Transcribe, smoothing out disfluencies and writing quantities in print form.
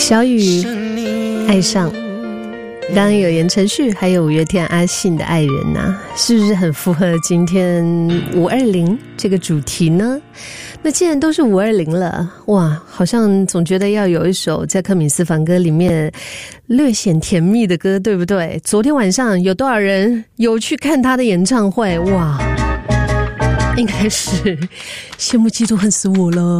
小雨爱上，刚刚有言承旭还有五月天阿信的爱人啊，是不是很符合今天520这个主题呢？那既然都是520了，哇，好像总觉得要有一首在柯敏私房歌里面略显甜蜜的歌，对不对？昨天晚上有多少人有去看他的演唱会？哇，应该是羡慕嫉妒恨死我了。